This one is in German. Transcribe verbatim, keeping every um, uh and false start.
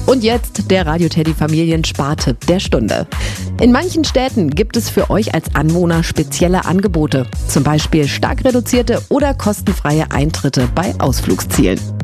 Und jetzt der Radio Teddy Familienspartipp der Stunde. In manchen Städten gibt es für euch als Anwohner spezielle Angebote. Zum Beispiel stark reduzierte oder kostenfreie Eintritte bei Ausflugszielen.